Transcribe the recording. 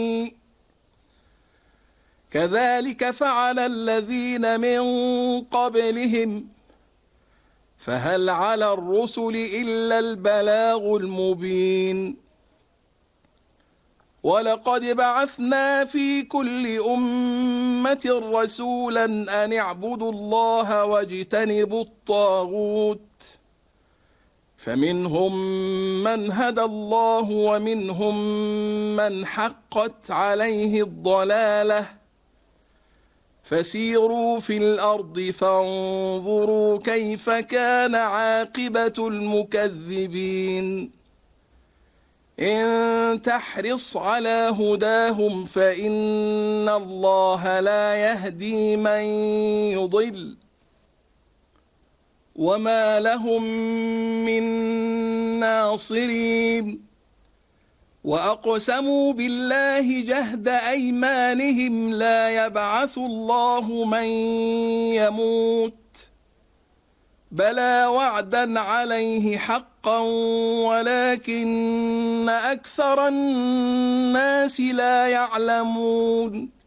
كذلك فعل الذين من قبلهم فهل على الرسل إلا البلاغ المبين ولقد بعثنا في كل أمة رسولا أن اعبدوا الله واجتنبوا الطاغوت فمنهم من هدى الله ومنهم من حقت عليه الضلالة فسيروا في الأرض فانظروا كيف كان عاقبة المكذبين إن تحرص على هداهم فإن الله لا يهدي من يضل وما لهم من ناصرين وأقسموا بالله جهد أيمانهم لا يبعث الله من يموت بلى وعدا عليه حقا ولكن أكثر الناس لا يعلمون